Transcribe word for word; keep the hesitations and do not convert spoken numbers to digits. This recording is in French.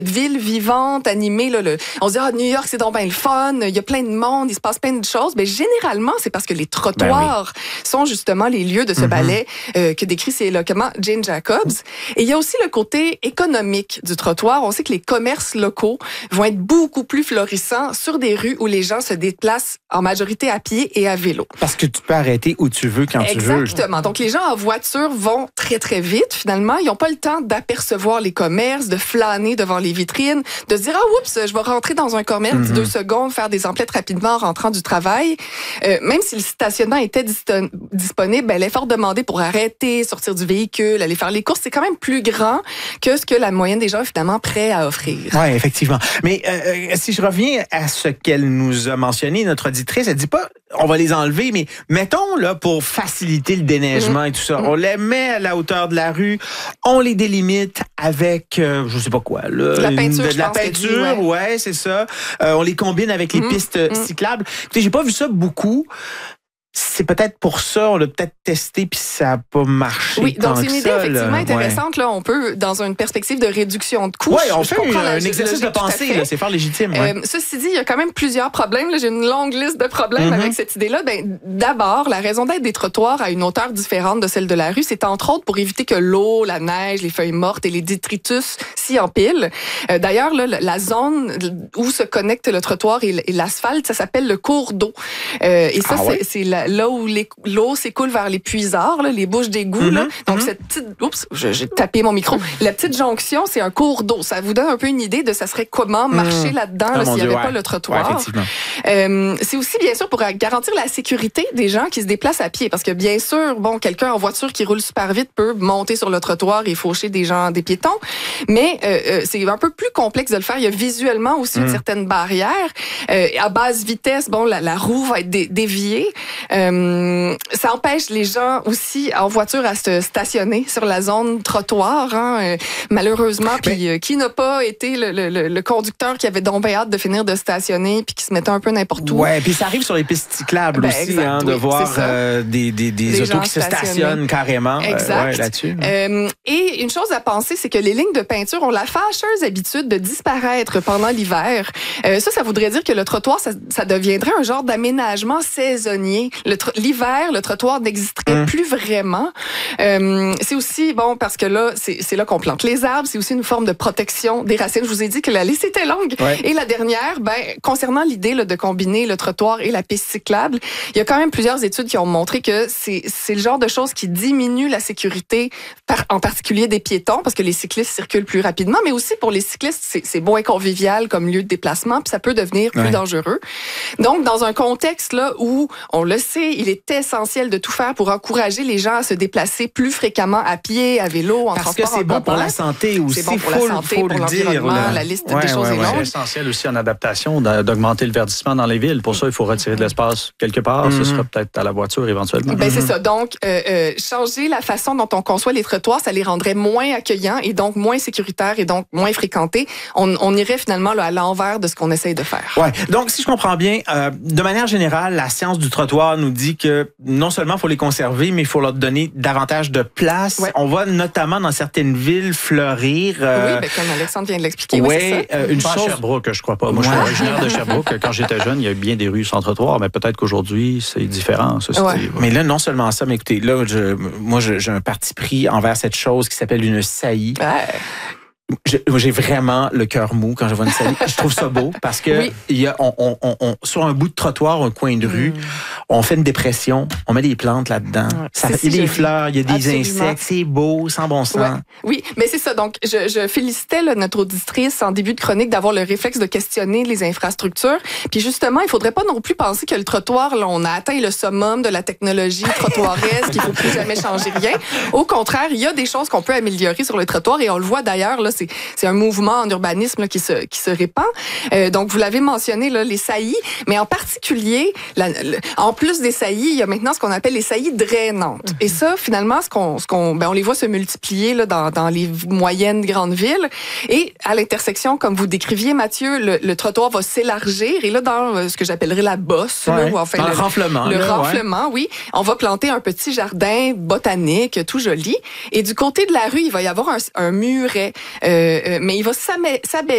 ville vivante, animée. Là, le, on se dit, ah, New York, c'est donc bien le fun, il y a plein de monde, il se passe plein de choses. Mais généralement, c'est parce que les trottoirs ben oui. sont justement les lieux de ce mm-hmm. ballet euh, que décrit si éloquemment Jane Jacobs. Et il y a aussi le côté économique du trottoir. On sait que les commerces locaux vont être beaucoup plus florissants sur des rues où les gens se déplacent en majorité à pied et à vélo. Parce que tu peux arrêter où tu veux, quand Exactement. tu veux. Exactement. Donc, les gens en voiture vont très, très vite, finalement. Ils n'ont pas le temps d'apercevoir les commerces, de flâner devant les vitrines, de se dire, ah, oups, je vais rentrer dans un commerce mm-hmm. deux secondes, faire des emplettes rapidement en rentrant du travail. Euh, même si le stationnement était diston- disponible, ben, l'effort demandé pour arrêter, sortir du véhicule, aller faire les courses, c'est quand même plus grand que ce que la moyenne des gens est finalement prêts à offrir. Oui, effectivement. Mais euh, si je reviens à ce qu'elle nous a mentionné, notre auditrice, elle dit pas, on va les enlever, mais mettons, là, pour faciliter le déneigement mmh. et tout ça, mmh. on les met à la hauteur de la rue, on les délimite avec, euh, je sais pas quoi, là, de la peinture, de, de la peinture, dit, ouais. ouais, c'est ça. Euh, on les combine avec les mmh. pistes mmh. cyclables. Écoutez, j'ai pas vu ça beaucoup. C'est peut-être pour ça, on l'a peut-être testé puis ça n'a pas marché. Oui, donc tant c'est une idée ça, effectivement là. intéressante. Ouais. Là, on peut, dans une perspective de réduction de coûts. Oui, on fait un, un exercice de pensée, là, c'est fort légitime. Ouais. Euh, ceci dit, il y a quand même plusieurs problèmes. Là, j'ai une longue liste de problèmes mm-hmm. avec cette idée-là. Ben, d'abord, la raison d'être des trottoirs à une hauteur différente de celle de la rue, c'est entre autres pour éviter que l'eau, la neige, les feuilles mortes et les détritus s'y empilent. Euh, d'ailleurs, là, la zone où se connecte le trottoir et l'asphalte, ça s'appelle le cours d'eau. Euh, et ça, ah, c'est, ouais. c'est là, là où les l'eau s'écoule vers les puisards, là, les bouches d'égout. Mm-hmm. Là. Donc, mm-hmm. cette petite... Oups, j'ai tapé mon micro. La petite jonction, c'est un cours d'eau. Ça vous donne un peu une idée de ça serait comment marcher mm-hmm. là-dedans oh, là, s'il n'y avait ouais. pas le trottoir. Ouais, euh, c'est aussi, bien sûr, pour garantir la sécurité des gens qui se déplacent à pied. Parce que, bien sûr, bon, quelqu'un en voiture qui roule super vite peut monter sur le trottoir et faucher des gens, des piétons. Mais euh, c'est un peu plus complexe de le faire. Il y a visuellement aussi mm. une certaine barrière. Euh, à basse vitesse, bon, la, la roue va être dé- déviée. Euh, Ça empêche les gens aussi en voiture à se stationner sur la zone trottoir, hein, euh, malheureusement. Puis euh, qui n'a pas été le, le, le conducteur qui avait donc bien hâte de finir de stationner puis qui se mettait un peu n'importe où. Ouais, puis ça arrive sur les pistes cyclables ben, aussi, exact, hein, de oui, voir euh, des, des, des, des autos qui se stationnent carrément exact. Euh, ouais, là-dessus. Euh, et une chose à penser, c'est que les lignes de peinture ont la fâcheuse habitude de disparaître pendant l'hiver. Euh, ça, ça voudrait dire que le trottoir, ça, ça deviendrait un genre d'aménagement saisonnier. Le tr- l'hiver, le trottoir n'existerait mmh. plus vraiment. Euh, c'est aussi, bon, parce que là, c'est, c'est là qu'on plante les arbres, c'est aussi une forme de protection des racines. Je vous ai dit que la liste était longue. Ouais. Et la dernière, ben, concernant l'idée là, de combiner le trottoir et la piste cyclable, il y a quand même plusieurs études qui ont montré que c'est, c'est le genre de choses qui diminue la sécurité, par, en particulier des piétons, parce que les cyclistes circulent plus rapidement, mais aussi pour les cyclistes, c'est, c'est moins convivial comme lieu de déplacement, puis ça peut devenir plus ouais. dangereux. Donc, dans un contexte là où, on le sait, il est essentiel de tout faire pour encourager les gens à se déplacer plus fréquemment à pied, à vélo, en Parce transport que c'est bon pour la santé aussi. C'est bon pour la santé, pour l'environnement, là. La liste ouais, des choses ouais, est ouais. longue. C'est essentiel aussi en adaptation d'augmenter le verdissement dans les villes. Pour ça, il faut retirer de l'espace quelque part. Mm-hmm. Ce sera peut-être à la voiture éventuellement. Ben, mm-hmm. c'est ça. Donc, euh, euh, changer la façon dont on conçoit les trottoirs, ça les rendrait moins accueillants et donc moins sécuritaires et donc moins fréquentés. On, on irait finalement là, à l'envers de ce qu'on essaye de faire. Ouais. Donc, si je comprends bien, euh, de manière générale, la science du trottoir nous dit que non seulement il faut les conserver, mais il faut leur donner davantage de place. Ouais. On va notamment dans certaines villes fleurir. Euh, oui, ben, comme Alexandre vient de l'expliquer. Ouais, oui, c'est ça. Euh, une pas chose... à Sherbrooke, je crois pas. Moi, ouais. je suis originaire de Sherbrooke. Quand j'étais jeune, il y avait bien des rues sans trottoir, mais peut-être qu'aujourd'hui, c'est différent. Ça, ouais. Mais là, non seulement ça, mais écoutez, là, je, moi, je, j'ai un parti pris envers cette chose qui s'appelle une saillie. Ouais. J'ai vraiment le cœur mou quand je vois une saillie. Je trouve ça beau parce que oui. il y a, on, on, on, sur un bout de trottoir, un coin de rue, mm. on fait une dépression, on met des plantes là-dedans. Ouais, ça, il y a si des joli. Fleurs, il y a des Absolument. Insectes, c'est beau, sans bon sens. Ouais. Oui, mais c'est ça. Donc, je, je félicitais là, notre auditrice en début de chronique d'avoir le réflexe de questionner les infrastructures. Puis justement, il faudrait pas non plus penser que le trottoir, là, on a atteint le summum de la technologie trottoiresque, qu'il faut plus jamais changer rien. Au contraire, il y a des choses qu'on peut améliorer sur le trottoir et on le voit d'ailleurs, là, c'est, c'est un mouvement en urbanisme là, qui, se, qui se répand. Euh, donc, vous l'avez mentionné, là, les saillies, mais en particulier, la, le, en plus des saillies, il y a maintenant ce qu'on appelle les saillies drainantes. Mm-hmm. Et ça, finalement, ce qu'on, ce qu'on, ben, on les voit se multiplier là, dans, dans les moyennes grandes villes. Et à l'intersection, comme vous décriviez, Mathieu, le, le trottoir va s'élargir. Et là, dans euh, ce que j'appellerais la bosse, ouais. là, ou enfin dans le, le renflement, le là, renflement, ouais. oui, on va planter un petit jardin botanique, tout joli. Et du côté de la rue, il va y avoir un, un muret, euh, mais il va s'abaisser